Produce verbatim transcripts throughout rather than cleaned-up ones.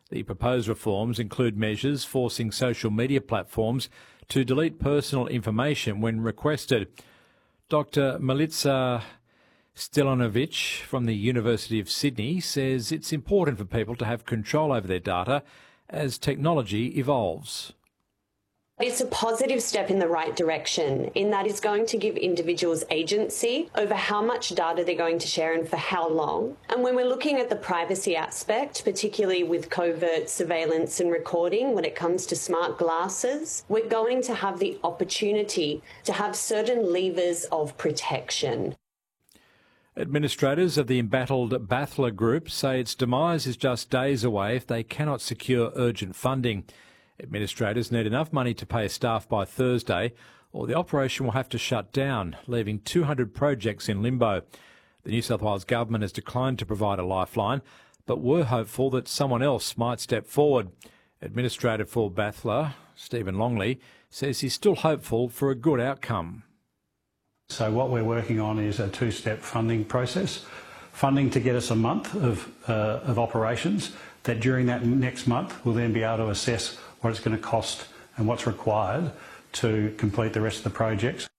The proposed reforms include measures forcing social media platforms to delete personal information when requested. Doctor Milica Stilanovic from the University of Sydney says it's important for people to have control over their data as technology evolves. It's a positive step in the right direction in that it's going to give individuals agency over how much data they're going to share and for how long. And when we're looking at the privacy aspect, particularly with covert surveillance and recording when it comes to smart glasses, we're going to have the opportunity to have certain levers of protection. Administrators of the embattled Bathla Group say its demise is just days away if they cannot secure urgent funding. Administrators need enough money to pay staff by Thursday, or the operation will have to shut down, leaving two hundred projects in limbo. The New South Wales government has declined to provide a lifeline, but were hopeful that someone else might step forward. Administrator for Bathla, Stephen Longley, says he's still hopeful for a good outcome. So what we're working on is a two-step funding process. Funding to get us a month of, uh, of operations, that during that next month we'll then be able to assess what it's going to cost and what's required to complete the rest of the projects.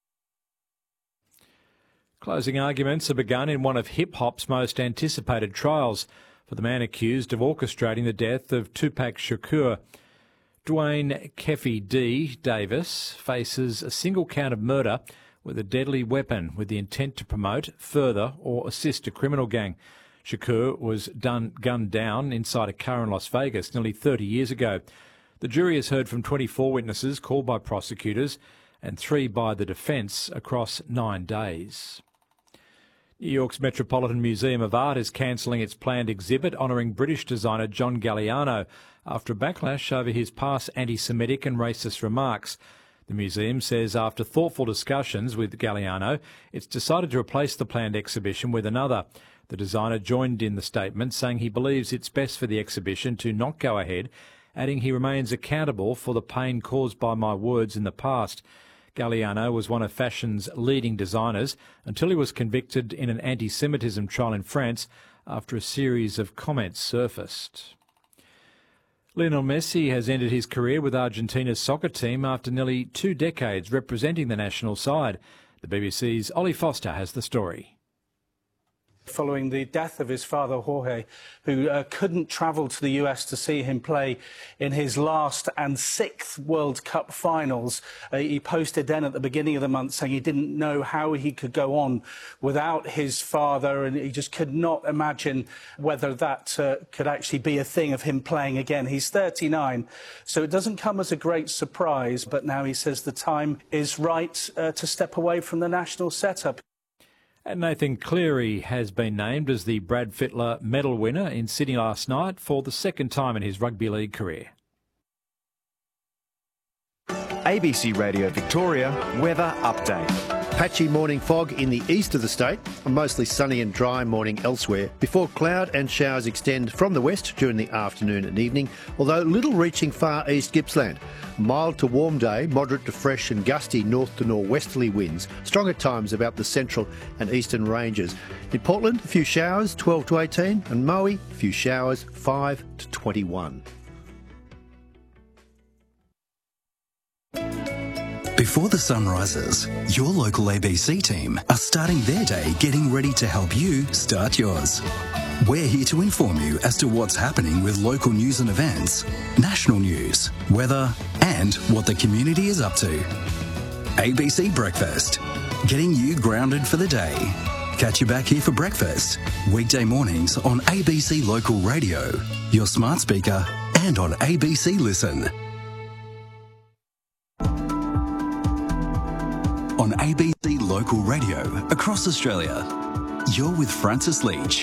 Closing arguments have begun in one of hip-hop's most anticipated trials for the man accused of orchestrating the death of Tupac Shakur. Dwayne Keffe D. Davis faces a single count of murder with a deadly weapon with the intent to promote, further or assist a criminal gang. Shakur was done, gunned down inside a car in Las Vegas nearly thirty years ago. The jury has heard from twenty-four witnesses called by prosecutors and three by the defence across nine days. New York's Metropolitan Museum of Art is cancelling its planned exhibit honouring British designer John Galliano after a backlash over his past anti-Semitic and racist remarks. The museum says after thoughtful discussions with Galliano, it's decided to replace the planned exhibition with another. The designer joined in the statement, saying he believes it's best for the exhibition to not go ahead, adding he remains accountable for the pain caused by my words in the past. Galliano was one of fashion's leading designers until he was convicted in an anti-Semitism trial in France after a series of comments surfaced. Lionel Messi has ended his career with Argentina's soccer team after nearly two decades representing the national side. The B B C's Ollie Foster has the story. Following the death of his father, Jorge, who uh, couldn't travel to the U S to see him play in his last and sixth World Cup finals. Uh, he posted then at the beginning of the month saying he didn't know how he could go on without his father, and he just could not imagine whether that uh, could actually be a thing of him playing again. He's thirty-nine, so it doesn't come as a great surprise, but now he says the time is right uh, to step away from the national setup. And Nathan Cleary has been named as the Brad Fittler medal winner in Sydney last night for the second time in his rugby league career. A B C Radio Victoria weather update. Patchy morning fog in the east of the state, a mostly sunny and dry morning elsewhere, before cloud and showers extend from the west during the afternoon and evening, although little reaching far east Gippsland. Mild to warm day, moderate to fresh and gusty north to northwesterly winds, strong at times about the central and eastern ranges. In Portland, a few showers, twelve to eighteen, and Moe, a few showers, five to twenty-one. Before the sun rises, your local A B C team are starting their day getting ready to help you start yours. We're here to inform you as to what's happening with local news and events, national news, weather, and what the community is up to. A B C Breakfast, getting you grounded for the day. Catch you back here for breakfast, weekday mornings on A B C Local Radio, your smart speaker, and on A B C Listen. On A B C Local Radio across Australia, you're with Francis Leach.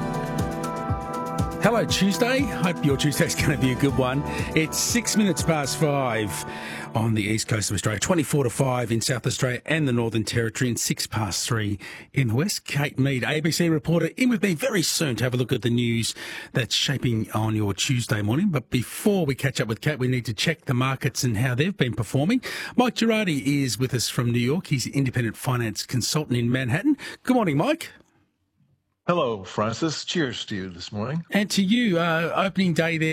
Hello Tuesday, hope your Tuesday's going to be a good one. It's six minutes past five on the east coast of Australia, twenty-four to five in South Australia and the Northern Territory, and six past three in the west. Kate Mead, A B C reporter, in with me very soon to have a look at the news that's shaping on your Tuesday morning. But before we catch up with Kate, we need to check the markets and how they've been performing. Mike Girardi is with us from New York. He's an independent finance consultant in Manhattan. Good morning, Mike. Hello, Francis. Cheers to you this morning. And to you, uh, opening day there